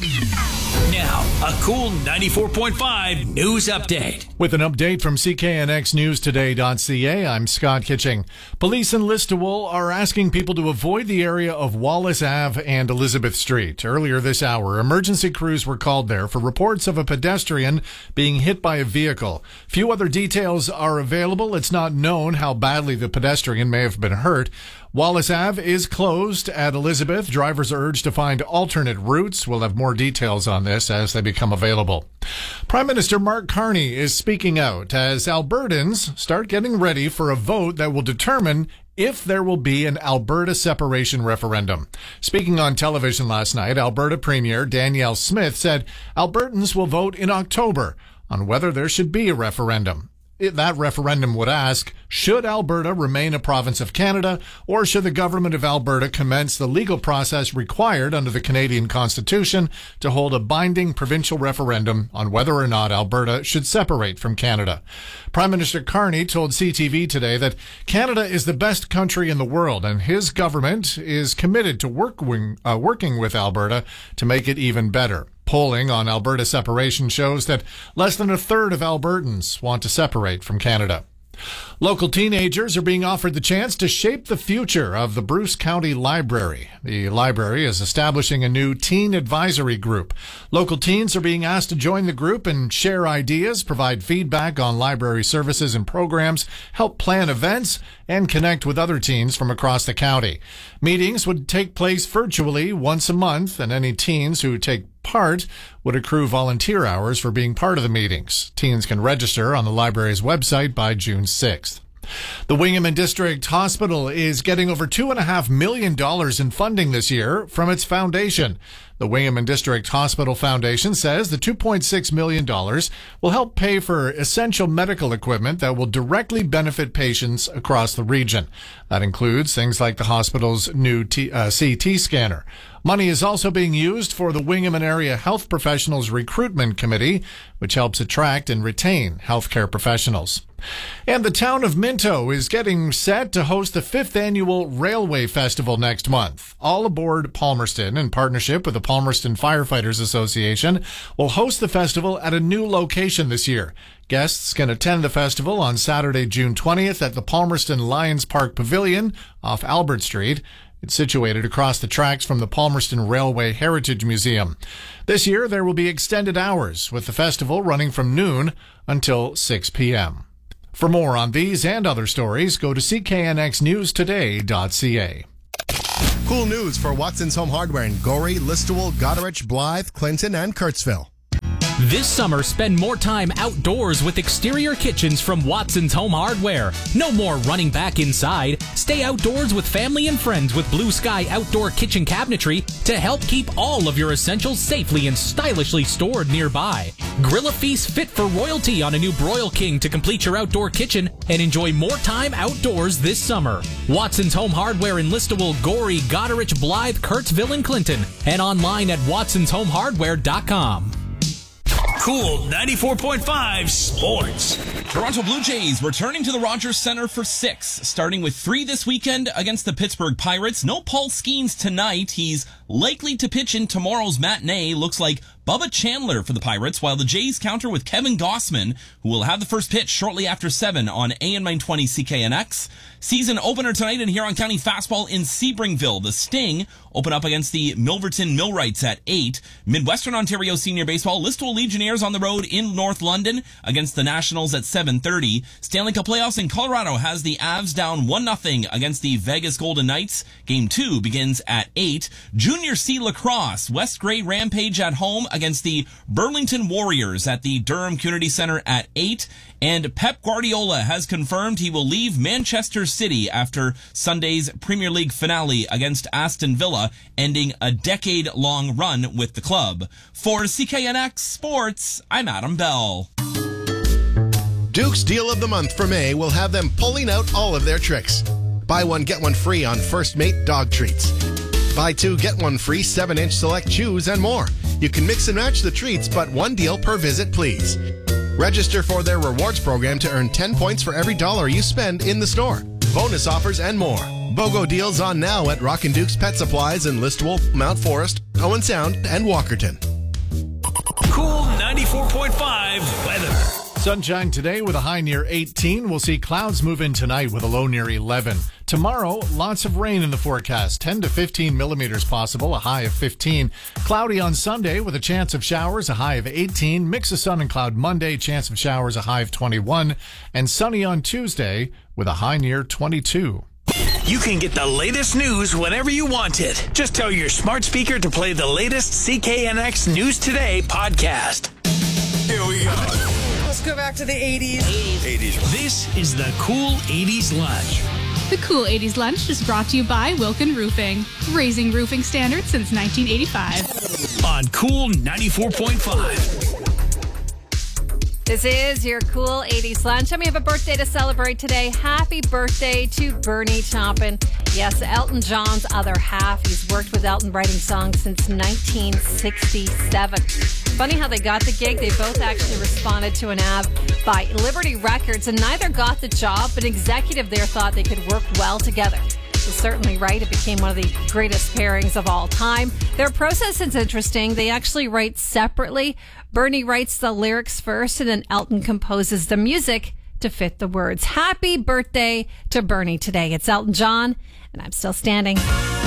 Now, a cool 94.5 news update. With an update from CKNXNewsToday.ca, I'm Scott Kitching. Police in Listowel are asking people to avoid the area of Wallace Ave and Elizabeth Street. Earlier this hour, emergency crews were called there for reports of a pedestrian being hit by a vehicle. Few other details are available. It's not known how badly the pedestrian may have been hurt. Wallace Ave is closed at Elizabeth. Drivers are urged to find alternate routes. We'll have more details on this as they become available. Prime Minister Mark Carney is speaking out as Albertans start getting ready for a vote that will determine if there will be an Alberta separation referendum. Speaking on television last night, Alberta Premier Danielle Smith said Albertans will vote in October on whether there should be a referendum. That referendum would ask, should Alberta remain a province of Canada, or should the government of Alberta commence the legal process required under the Canadian Constitution to hold a binding provincial referendum on whether or not Alberta should separate from Canada? Prime Minister Carney told CTV today that Canada is the best country in the world, and his government is committed to working with Alberta to make it even better. Polling on Alberta separation shows that less than a third of Albertans want to separate from Canada. Local teenagers are being offered the chance to shape the future of the Bruce County Library. The library is establishing a new teen advisory group. Local teens are being asked to join the group and share ideas, provide feedback on library services and programs, help plan events, and connect with other teens from across the county. Meetings would take place virtually once a month, and any teens who take part would accrue volunteer hours for being part of the meetings. Teens can register on the library's website by June 6th. The Wingham and District Hospital is getting over $2.5 million in funding this year from its foundation. The Wingham and District Hospital Foundation says the $2.6 million will help pay for essential medical equipment that will directly benefit patients across the region. That includes things like the hospital's new CT scanner. Money is also being used for the Wingham and Area Health Professionals Recruitment Committee, which helps attract and retain healthcare professionals. And the town of Minto is getting set to host the 5th annual Railway Festival next month. All Aboard Palmerston, in partnership with the Palmerston Firefighters Association, will host the festival at a new location this year. Guests can attend the festival on Saturday, June 20th at the Palmerston Lions Park Pavilion off Albert Street. It's situated across the tracks from the Palmerston Railway Heritage Museum. This year, there will be extended hours, with the festival running from noon until 6 p.m. For more on these and other stories, go to CKNXNewsToday.ca. Cool news for Watson's Home Hardware in Gorey, Listowel, Goderich, Blythe, Clinton, and Kurtzville. This summer, spend more time outdoors with exterior kitchens from Watson's Home Hardware. No more running back inside. Stay outdoors with family and friends with Blue Sky Outdoor Kitchen Cabinetry to help keep all of your essentials safely and stylishly stored nearby. Grill a feast fit for royalty on a new Broil King to complete your outdoor kitchen and enjoy more time outdoors this summer. Watson's Home Hardware in Listowel, Gorey, Goderich, Blythe, Kurtzville, and Clinton, and online at watsonshomeHardware.com. Cool 94.5 Sports. Toronto Blue Jays returning to the Rogers Centre for 6, starting with 3 this weekend against the Pittsburgh Pirates. No Paul Skeens tonight. He's likely to pitch in tomorrow's matinee. Looks like Bubba Chandler for the Pirates, while the Jays counter with Kevin Gossman, who will have the first pitch shortly after 7 on AM 920 CKNX. Season opener tonight in Huron County Fastball in Sebringville. The Sting open up against the Milverton Millwrights at 8. Midwestern Ontario Senior Baseball, Listowel Legionnaires on the road in North London against the Nationals at 7:30. Stanley Cup Playoffs in Colorado has the Avs down 1-0 against the Vegas Golden Knights. Game 2 begins at 8. Junior C Lacrosse, West Grey Rampage at home against the Burlington Warriors at the Durham Community Center at 8. And Pep Guardiola has confirmed he will leave Manchester City after Sunday's Premier League finale against Aston Villa, ending a decade-long run with the club. For CKNX Sports, I'm Adam Bell. Duke's Deal of the Month for May will have them pulling out all of their tricks. Buy one, get one free on First Mate dog treats. Buy 2, get 1 free 7-inch select chews and more. You can mix and match the treats, but one deal per visit, please. Register for their rewards program to earn 10 points for every $1 you spend in the store. Bonus offers and more. BOGO deals on now at Rockin' Duke's Pet Supplies in Listowel, Mount Forest, Owen Sound, and Walkerton. 94.5 weather. Sunshine today with a high near 18. We'll see clouds move in tonight with a low near 11. Tomorrow, lots of rain in the forecast. 10 to 15 millimeters possible, a high of 15. Cloudy on Sunday with a chance of showers, a high of 18. Mix of sun and cloud Monday, chance of showers, a high of 21. And sunny on Tuesday with a high near 22. You can get the latest news whenever you want it. Just tell your smart speaker to play the latest CKNX News Today podcast. Here we go. Let's go back to the 80s. 80s. This is the Cool 80s Lunch. The Cool 80s Lunch is brought to you by Wilkin Roofing, raising roofing standards since 1985. On Cool 94.5. This is your Cool 80s Lunch, and we have a birthday to celebrate today. Happy birthday to Bernie Taupin. Yes, Elton John's other half. He's worked with Elton writing songs since 1967. Funny how they got the gig. They both actually responded to an ad by Liberty Records, and neither got the job, but an executive there thought they could work well together. You're certainly right. It became one of the greatest pairings of all time. Their process is interesting. They actually write separately. Bernie writes the lyrics first, and then Elton composes the music to fit the words. Happy birthday to Bernie today. It's Elton John, and I'm still standing.